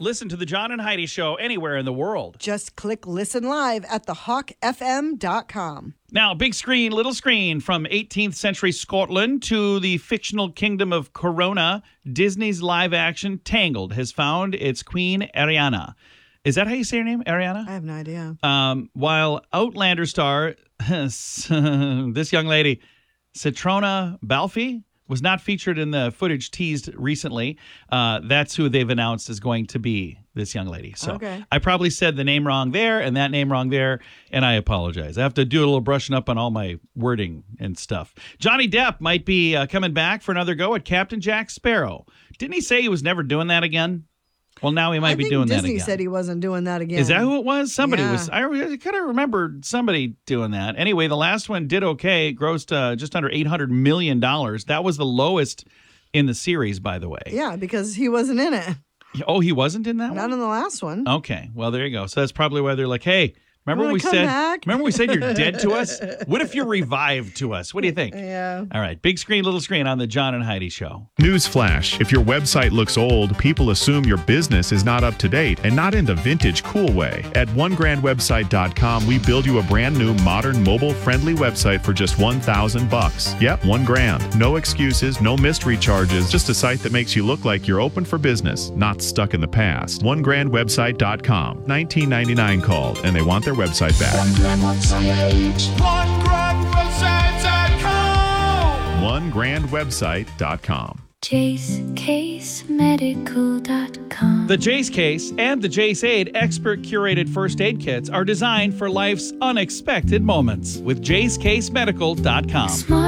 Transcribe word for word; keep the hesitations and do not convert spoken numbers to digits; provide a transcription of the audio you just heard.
Listen to the John and Heidi Show anywhere in the world. Just click listen live at the hawk f m dot com. Now, big screen, little screen, from eighteenth century Scotland to the fictional kingdom of Corona, Disney's live-action Tangled has found its queen, Ariana. Is that how you say her name, Ariana? I have no idea. Um, while Outlander star, this young lady, Citrona Balfe, was not featured in the footage teased recently. Uh, that's who they've announced is going to be this young lady. So okay. I probably said the name wrong there and that name wrong there, and I apologize. I have to do a little brushing up on all my wording and stuff. Johnny Depp might be uh, coming back for another go at Captain Jack Sparrow. Didn't he say he was never doing that again? Well, now he might I be think doing Disney that again. Disney said he wasn't doing that again. Is that who it was? Somebody yeah. was. I, I kind of remembered somebody doing that. Anyway, the last one did okay. It grossed uh, just under eight hundred million dollars. That was the lowest in the series, by the way. Yeah, because he wasn't in it. Oh, he wasn't in that Not one? in the last one. Okay. Well, there you go. So that's probably why they're like, hey, remember we come said back? remember we said you're dead to us? What if you're revived to us? What do you think? Yeah. All right. Big screen, little screen on the John and Heidi Show. Newsflash. If your website looks old, people assume your business is not up to date and not in the vintage cool way. At one grand website dot com, we build you a brand new, modern, mobile-friendly website for just one thousand bucks. Yep, one grand. No excuses, no mystery charges, just a site that makes you look like you're open for business, not stuck in the past. one grand website dot com. nineteen ninety-nine called, and they want their website back. one grand website. one grand website dot com. one grand website dot com. Jace Case Medical dot com. The Jace Case and the Jace Aid expert curated first aid kits are designed for life's unexpected moments with Jace Case Medical dot com.